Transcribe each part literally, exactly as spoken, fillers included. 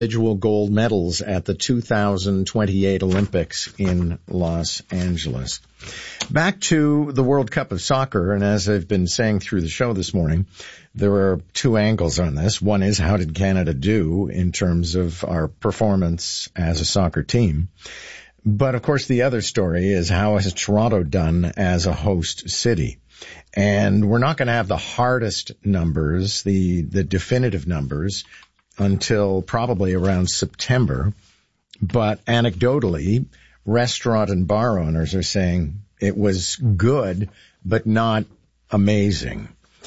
individual gold medals at the two thousand twenty-eight Olympics in Los Angeles. Back to the World Cup of Soccer, and as I've been saying through the show this morning, there are two angles on this. One is, how did Canada do in terms of our performance as a soccer team? But of course, the other story is, how has Toronto done as a host city? And we're not going to have the hardest numbers, the, the definitive numbers, until probably around September. But anecdotally, restaurant and bar owners are saying it was good, but not amazing.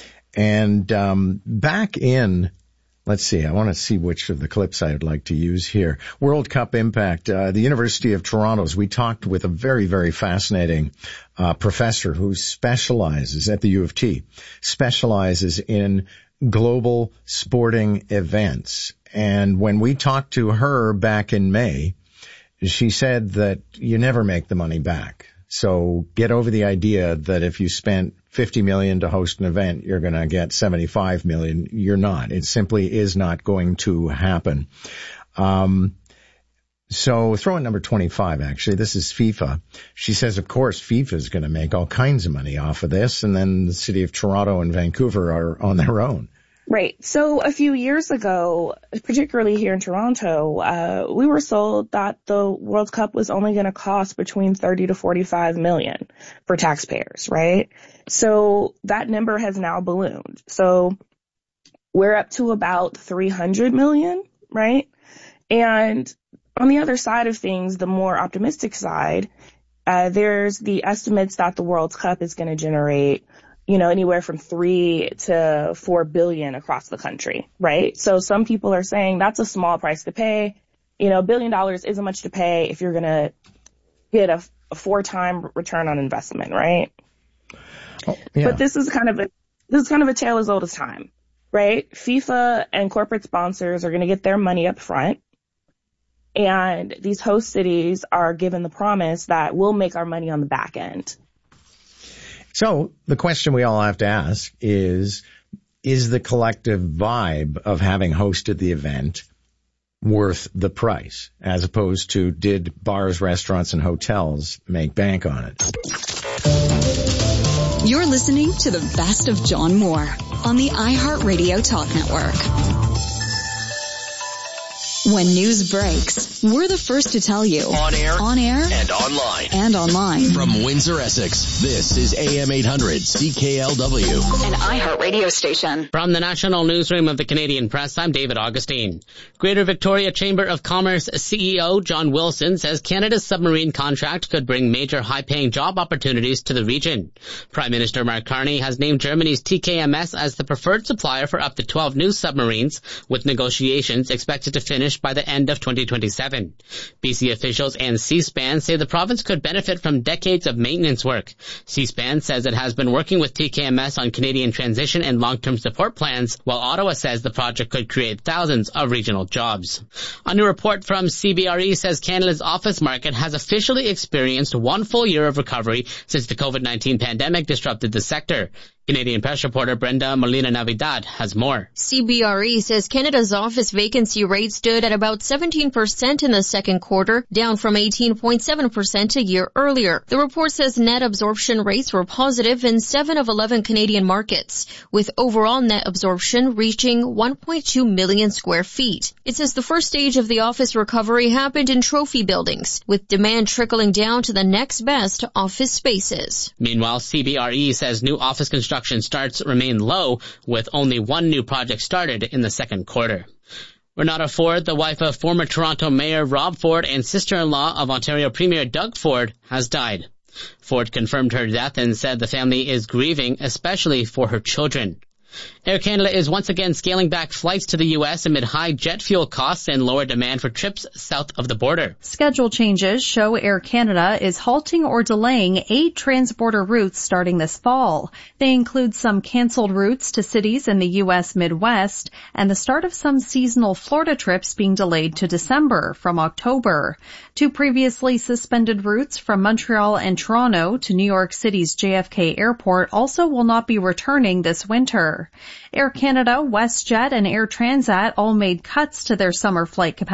And um back in, let's see, I want to see which of the clips I would like to use here. World Cup impact. Uh, the University of Toronto's, we talked with a very, very fascinating uh professor who specializes at the U of T, specializes in global sporting events. And when we talked to her back in May, she said that you never make the money back. So get over the idea that if you spent fifty million dollars to host an event, you're going to get seventy-five million dollars. You're not. It simply is not going to happen. Um, so throw in number twenty-five, actually. This is FIFA. She says, of course, FIFA is going to make all kinds of money off of this, and then the city of Toronto and Vancouver are on their own. Right. So a few years ago, particularly here in Toronto, uh, we were sold that the World Cup was only going to cost between thirty to forty-five million for taxpayers, right? So that number has now ballooned. So we're up to about three hundred million, right? And on the other side of things, the more optimistic side, uh, there's the estimates that the World Cup is going to generate, you know, anywhere from three to four billion across the country, right? So some people are saying that's a small price to pay. You know, a billion dollars isn't much to pay if you're going to get a, a four-time return on investment, right? Oh, yeah. But this is kind of a, this is kind of a tale as old as time, right? FIFA and corporate sponsors are going to get their money up front. And these host cities are given the promise that we'll make our money on the back end. So the question we all have to ask is, is the collective vibe of having hosted the event worth the price, as opposed to, did bars, restaurants, and hotels make bank on it? You're listening to the best of John Moore on the iHeartRadio Talk Network. When news breaks, we're the first to tell you. On air, on air, and online. And online. From Windsor, Essex, this is A M eight hundred C K L W. An iHeart radio station. From the National Newsroom of the Canadian Press, I'm David Augustine. Greater Victoria Chamber of Commerce C E O John Wilson says Canada's submarine contract could bring major high-paying job opportunities to the region. Prime Minister Mark Carney has named Germany's T K M S as the preferred supplier for up to twelve new submarines, with negotiations expected to finish by the end of twenty twenty-seven. B C officials and C-SPAN say the province could benefit from decades of maintenance work. C-SPAN says it has been working with T K M S on Canadian transition and long-term support plans, while Ottawa says the project could create thousands of regional jobs. A new report from C B R E says Canada's office market has officially experienced one full year of recovery since the COVID nineteen pandemic disrupted the sector. Canadian Press reporter Brenda Molina-Navidad has more. C B R E says Canada's office vacancy rate stood at about seventeen percent in the second quarter, down from eighteen point seven percent a year earlier. The report says net absorption rates were positive in seven of eleven Canadian markets, with overall net absorption reaching one point two million square feet. It says the first stage of the office recovery happened in trophy buildings, with demand trickling down to the next best office spaces. Meanwhile, C B R E says new office construction Construction starts remain low, with only one new project started in the second quarter. Renata Ford, the wife of former Toronto Mayor Rob Ford and sister-in-law of Ontario Premier Doug Ford, has died. Ford confirmed her death and said the family is grieving, especially for her children. Air Canada is once again scaling back flights to the U S amid high jet fuel costs and lower demand for trips south of the border. Schedule changes show Air Canada is halting or delaying eight transborder routes starting this fall. They include some canceled routes to cities in the U S Midwest and the start of some seasonal Florida trips being delayed to December from October. Two previously suspended routes from Montreal and Toronto to New York City's J F K Airport also will not be returning this winter. Air Canada, WestJet, and Air Transat all made cuts to their summer flight capacity.